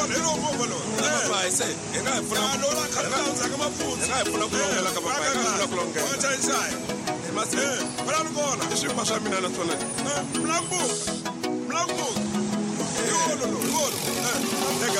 vona ilo bomba lo Bayise engayifuna lo la khalanza kamaphuthi engayifuna kulongela ka baba engayifuna kulongela wathi ayishaye emase phela ukona isipha sami mina nathona mlambuka yolo